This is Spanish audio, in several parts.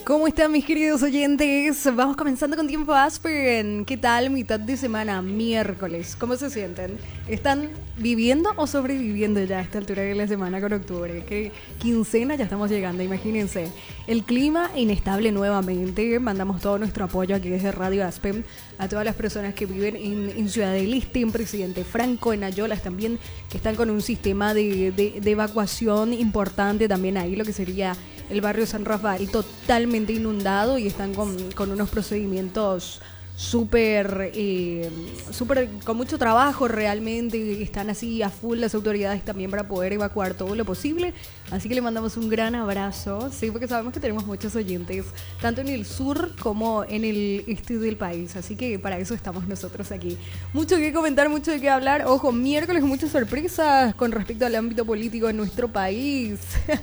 ¿Cómo están mis queridos oyentes? Vamos comenzando con Tiempo Aspen. ¿Qué tal? Mitad de semana, miércoles. ¿Cómo se sienten? ¿Están viviendo o sobreviviendo ya a esta altura de la semana con octubre? ¿Qué quincena ya estamos llegando? Imagínense. El clima inestable nuevamente. Mandamos todo nuestro apoyo aquí desde Radio Aspen a todas las personas que viven en Ciudad del Este, en Presidente Franco, en Ayolas también, que están con un sistema de evacuación importante también ahí, lo que sería el barrio San Rafael totalmente inundado y están con unos procedimientos súper, con mucho trabajo realmente, están así a full las autoridades también para poder evacuar todo lo posible, así que le mandamos un gran abrazo, sí, porque sabemos que tenemos muchos oyentes, tanto en el sur como en el este del país, así que para eso estamos nosotros aquí. Mucho que comentar, mucho de qué hablar, ojo, miércoles muchas sorpresas con respecto al ámbito político en nuestro país.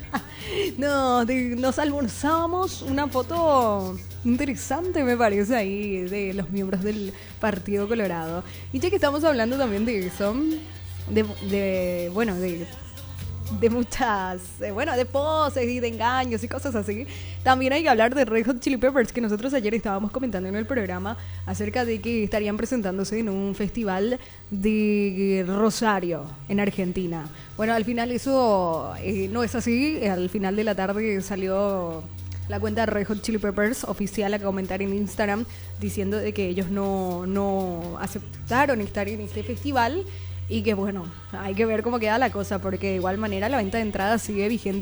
Nos almorzamos una foto interesante, me parece, ahí de los miembros del Partido Colorado. Y ya que estamos hablando también de eso, de muchas, de poses y de engaños y cosas así, también hay que hablar de Red Hot Chili Peppers, que nosotros ayer estábamos comentando en el programa acerca de que estarían presentándose en un festival de Rosario, en Argentina. Bueno, al final eso no es así. Al final de la tarde salió la cuenta de Red Hot Chili Peppers oficial a comentar en Instagram diciendo de que ellos no aceptaron estar en este festival y que bueno, hay que ver cómo queda la cosa porque de igual manera la venta de entradas sigue vigente